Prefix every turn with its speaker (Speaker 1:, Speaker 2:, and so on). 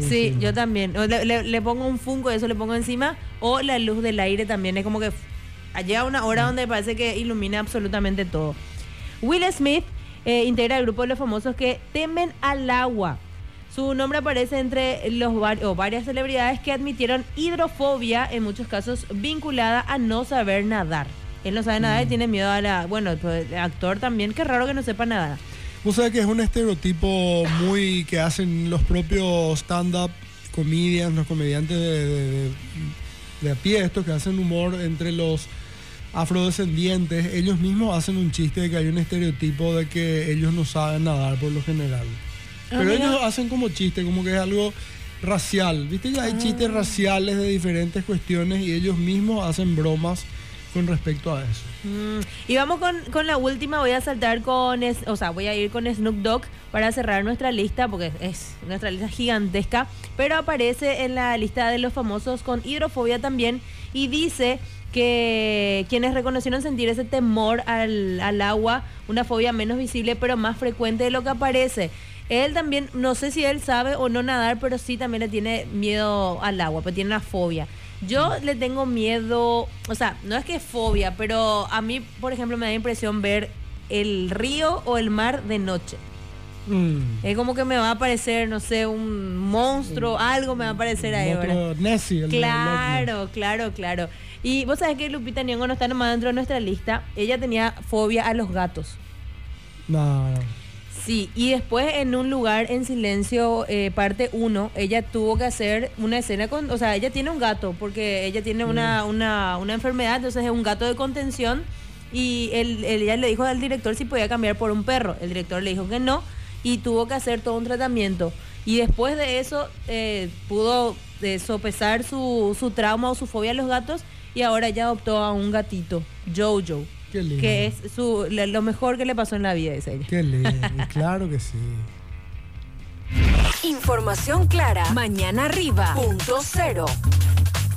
Speaker 1: Sí,
Speaker 2: encima.
Speaker 1: yo también. O le pongo un Funko, eso le pongo encima. O la luz del aire también. Es como que llega una hora donde parece que ilumina absolutamente todo. Will Smith integra el grupo de los famosos que temen al agua. Su nombre aparece entre varias celebridades que admitieron hidrofobia, en muchos casos vinculada a no saber nadar. Él no sabe nadar y tiene miedo a la... Bueno, pues, el actor también, qué raro que no sepa nadar.
Speaker 2: Vos sabés que es un estereotipo muy que hacen los propios stand-up comedians, los comediantes de a pie, estos que hacen humor entre los afrodescendientes. Ellos mismos hacen un chiste de que hay un estereotipo de que ellos no saben nadar por lo general. Pero ellos hacen como chiste, como que es algo racial. ¿Viste? Ya hay chistes raciales de diferentes cuestiones y ellos mismos hacen bromas con respecto a eso.
Speaker 1: Y vamos con la última. Voy a saltar voy a ir con Snoop Dogg para cerrar nuestra lista, porque es nuestra lista gigantesca, pero aparece en la lista de los famosos con hidrofobia también, y dice que quienes reconocieron sentir ese temor al agua, una fobia menos visible pero más frecuente de lo que aparece. Él también, no sé si él sabe o no nadar, pero sí también le tiene miedo al agua, pero tiene una fobia. Yo le tengo miedo, o sea, no es que es fobia, pero a mí, por ejemplo, me da impresión ver el río o el mar de noche. Es como que me va a aparecer, no sé, un monstruo, algo me va a aparecer ahí, ¿verdad?
Speaker 2: Nessie,
Speaker 1: Claro. Y vos sabés que Lupita Nyong'o no está nomás dentro de nuestra lista. Ella tenía fobia a los gatos.
Speaker 2: No.
Speaker 1: Sí, y después en Un lugar en silencio, parte 1, ella tuvo que hacer una escena con... O sea, ella tiene un gato, porque ella tiene una enfermedad, entonces es un gato de contención, y ella le dijo al director si podía cambiar por un perro. El director le dijo que no, y tuvo que hacer todo un tratamiento. Y después de eso pudo sopesar su trauma o su fobia a los gatos, y ahora ella adoptó a un gatito, Jojo.
Speaker 2: Qué lindo.
Speaker 1: Que es lo mejor que le pasó en la vida, dice ella.
Speaker 2: Qué lindo, claro que sí.
Speaker 3: Información clara. Mañana arriba. .0